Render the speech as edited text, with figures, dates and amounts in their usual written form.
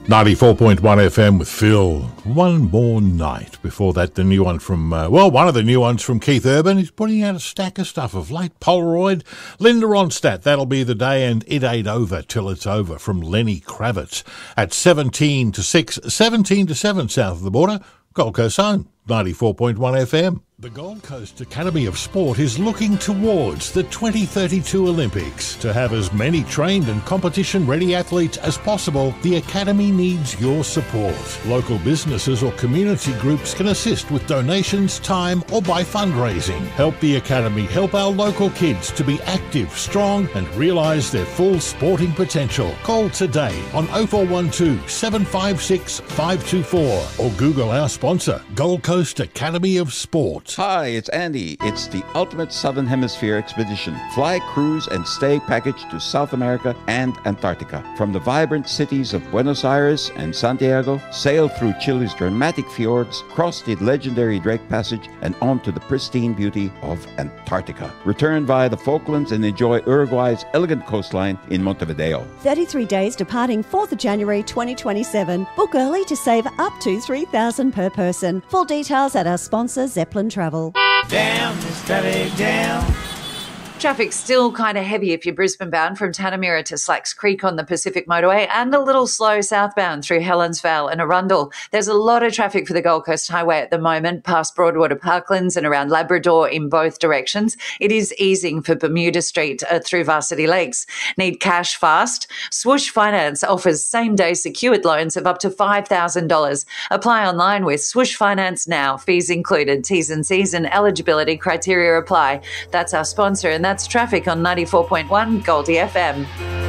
94.1 FM with Phil. One More Night. Before that, the new one from, one of the new ones from Keith Urban. He's putting out a stack of stuff of late Polaroid. Linda Ronstadt, That'll Be the Day, and It Ain't Over Till It's Over from Lenny Kravitz at 17 to 6, 17 to 7 south of the border. Gold Coast Zone, 94.1 FM. The Gold Coast Academy of Sport is looking towards the 2032 Olympics. To have as many trained and competition-ready athletes as possible, the Academy needs your support. Local businesses or community groups can assist with donations, time, or by fundraising. Help the Academy help our local kids to be active, strong, and realise their full sporting potential. Call today on 0412 756 524 or Google our sponsor, Gold Coast Academy of Sport. Hi, it's Andy. It's the ultimate Southern Hemisphere expedition. Fly, cruise, and stay package to South America and Antarctica. From the vibrant cities of Buenos Aires and Santiago, sail through Chile's dramatic fjords, cross the legendary Drake Passage, and on to the pristine beauty of Antarctica. Return via the Falklands and enjoy Uruguay's elegant coastline in Montevideo. 33 days departing 4th of January 2027. Book early to save up to $3,000 per person. Full details at our sponsor, Zeppelin Travel. Down, steady down. Traffic's still kind of heavy if you're Brisbane bound from Tanamira to Slacks Creek on the Pacific Motorway, and a little slow southbound through Helens Vale and Arundel. There's a lot of traffic for the Gold Coast Highway at the moment, past Broadwater Parklands and around Labrador in both directions. It is easing for Bermuda Street through Varsity Lakes. Need cash fast? Swoosh Finance offers same-day secured loans of up to $5,000. Apply online with Swoosh Finance now. Fees included. T's and C's and eligibility criteria apply. That's our sponsor, and that's traffic on 94.1 Goldie FM.